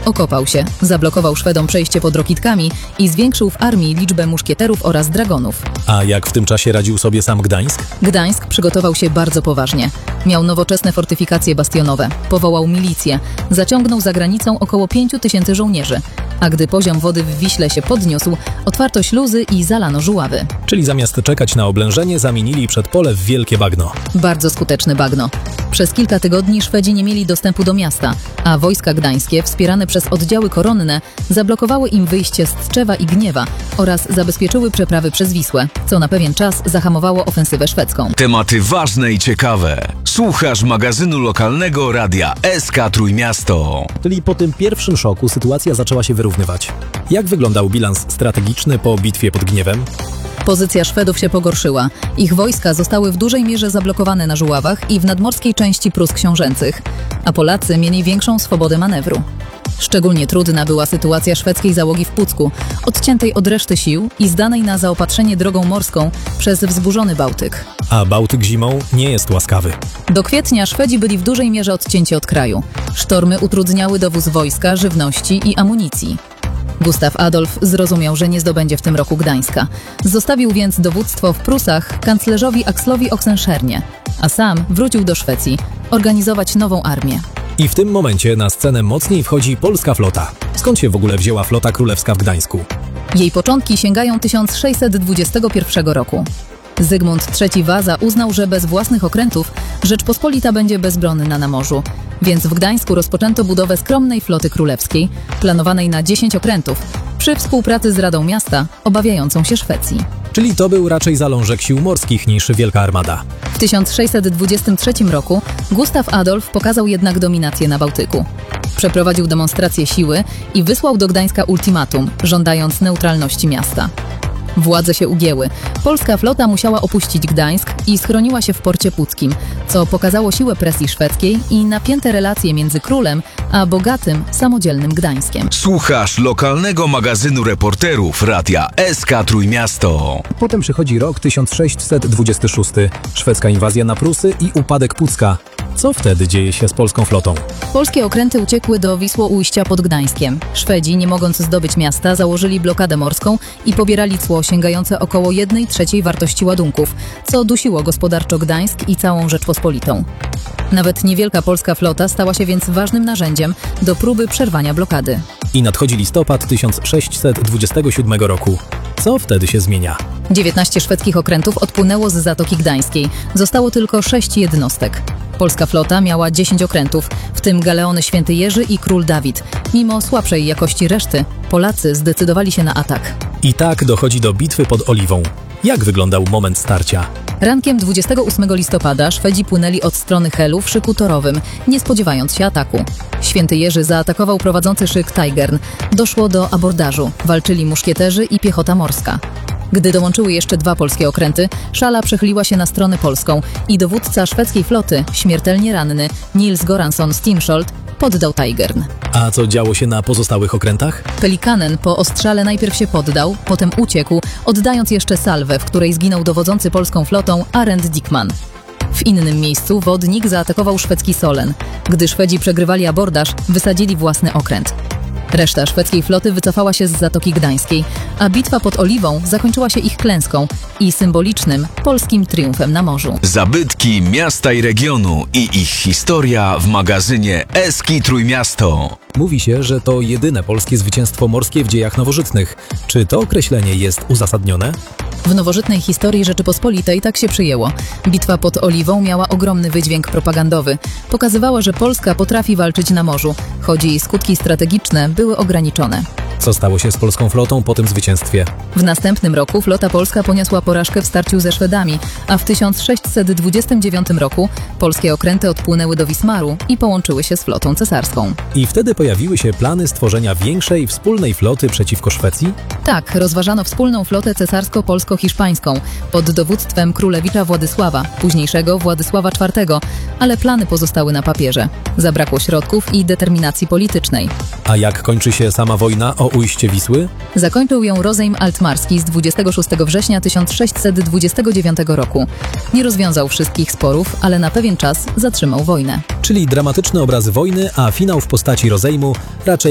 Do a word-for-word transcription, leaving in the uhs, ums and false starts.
Okopał się, zablokował Szwedom przejście pod Rokitkami i zwiększył w armii liczbę muszkieterów oraz dragonów. A jak w tym czasie radził sobie sam Gdańsk? Gdańsk przygotował się bardzo poważnie. Miał nowoczesne fortyfikacje bastionowe, powołał milicję, zaciągnął za granicą około pięciu tysięcy żołnierzy, a gdy poziom wody w Wiśle się podniósł, otwarto śluzy i zalano Żuławy. Czyli zamiast czekać na oblężenie, zamienili przedpole w wielkie bagno. Bardzo skuteczne bagno. Przez kilka tygodni Szwedzi nie mieli dostępu do miasta, a wojska gdańskie, wspierane przez oddziały koronne, zablokowały im wyjście z Tczewa i Gniewa oraz zabezpieczyły przeprawy przez Wisłę, co na pewien czas zahamowało ofensywę szwedzką. Tematy ważne i ciekawe. Słuchasz magazynu lokalnego Radia S K Trójmiasto. Czyli po tym pierwszym szoku sytuacja zaczęła się wyrównywać. Jak wyglądał bilans strategiczny po bitwie pod Gniewem? Pozycja Szwedów się pogorszyła. Ich wojska zostały w dużej mierze zablokowane na Żuławach i w nadmorskiej części Prus Książęcych, a Polacy mieli większą swobodę manewru. Szczególnie trudna była sytuacja szwedzkiej załogi w Pucku, odciętej od reszty sił i zdanej na zaopatrzenie drogą morską przez wzburzony Bałtyk. A Bałtyk zimą nie jest łaskawy. Do kwietnia Szwedzi byli w dużej mierze odcięci od kraju. Sztormy utrudniały dowóz wojska, żywności i amunicji. Gustaw Adolf zrozumiał, że nie zdobędzie w tym roku Gdańska. Zostawił więc dowództwo w Prusach kanclerzowi Axlowi Oxenstiernie, a sam wrócił do Szwecji organizować nową armię. I w tym momencie na scenę mocniej wchodzi polska flota. Skąd się w ogóle wzięła flota królewska w Gdańsku? Jej początki sięgają tysiąc sześćset dwudziestego pierwszego roku. Zygmunt trzeci Waza uznał, że bez własnych okrętów Rzeczpospolita będzie bezbronna na morzu, więc w Gdańsku rozpoczęto budowę skromnej floty królewskiej, planowanej na dziesięć okrętów, przy współpracy z Radą Miasta, obawiającą się Szwecji. Czyli to był raczej zalążek sił morskich niż wielka armada. W tysiąc sześćset dwudziestym trzecim roku Gustaw Adolf pokazał jednak dominację na Bałtyku. Przeprowadził demonstrację siły i wysłał do Gdańska ultimatum, żądając neutralności miasta. Władze się ugięły. Polska flota musiała opuścić Gdańsk i schroniła się w porcie puckim, co pokazało siłę presji szwedzkiej i napięte relacje między królem a bogatym, samodzielnym Gdańskiem. Słuchasz lokalnego magazynu reporterów Radia S K Trójmiasto. Potem przychodzi rok tysiąc sześćset dwudziesty szósty, szwedzka inwazja na Prusy i upadek Pucka. Co wtedy dzieje się z polską flotą? Polskie okręty uciekły do Wisłoujścia pod Gdańskiem. Szwedzi, nie mogąc zdobyć miasta, założyli blokadę morską i pobierali cło sięgające około jednej trzeciej wartości ładunków, co dusiło gospodarczo Gdańsk i całą Rzeczpospolitą. Nawet niewielka polska flota stała się więc ważnym narzędziem do próby przerwania blokady. I nadchodzi listopad tysiąc sześćset dwudziestego siódmego roku. Co wtedy się zmienia? dziewiętnaście szwedzkich okrętów odpłynęło z Zatoki Gdańskiej. Zostało tylko sześć jednostek. Polska flota miała dziesięć okrętów, w tym galeony Święty Jerzy i Król Dawid. Mimo słabszej jakości reszty, Polacy zdecydowali się na atak. I tak dochodzi do bitwy pod Oliwą. Jak wyglądał moment starcia? Rankiem dwudziestego ósmego listopada Szwedzi płynęli od strony Helu w szyku torowym, nie spodziewając się ataku. Święty Jerzy zaatakował prowadzący szyk Tigern. Doszło do abordażu. Walczyli muszkieterzy i piechota morska. Gdy dołączyły jeszcze dwa polskie okręty, szala przechyliła się na stronę polską i dowódca szwedzkiej floty, śmiertelnie ranny Nils Goransson Stinsholt, poddał Tigern. A co działo się na pozostałych okrętach? Pelikanen po ostrzale najpierw się poddał, potem uciekł, oddając jeszcze salwę, w której zginął dowodzący polską flotą Arend Dickman. W innym miejscu wodnik zaatakował szwedzki Solen. Gdy Szwedzi przegrywali abordaż, wysadzili własny okręt. Reszta szwedzkiej floty wycofała się z Zatoki Gdańskiej, a bitwa pod Oliwą zakończyła się ich klęską i symbolicznym polskim triumfem na morzu. Zabytki miasta i regionu i ich historia w magazynie S K Trójmiasto. Mówi się, że to jedyne polskie zwycięstwo morskie w dziejach nowożytnych. Czy to określenie jest uzasadnione? W nowożytnej historii Rzeczypospolitej tak się przyjęło. Bitwa pod Oliwą miała ogromny wydźwięk propagandowy. Pokazywała, że Polska potrafi walczyć na morzu, choć jej skutki strategiczne były ograniczone. Co stało się z polską flotą po tym zwycięstwie? W następnym roku flota polska poniosła porażkę w starciu ze Szwedami, a w tysiąc sześćset dwudziestym dziewiątym roku polskie okręty odpłynęły do Wismaru i połączyły się z flotą cesarską. I wtedy pojawiły się plany stworzenia większej, wspólnej floty przeciwko Szwecji? Tak, rozważano wspólną flotę cesarsko-polsko-hiszpańską pod dowództwem królewicza Władysława, późniejszego Władysława czwartego, ale plany pozostały na papierze. Zabrakło środków i determinacji politycznej. A jak kończy się sama wojna o ujście Wisły? Zakończył ją rozejm altmarski z dwudziestego szóstego września tysiąc sześćset dwudziestego dziewiątego roku. Nie rozwiązał wszystkich sporów, ale na pewien czas zatrzymał wojnę. Czyli dramatyczne obrazy wojny, a finał w postaci rozejmu raczej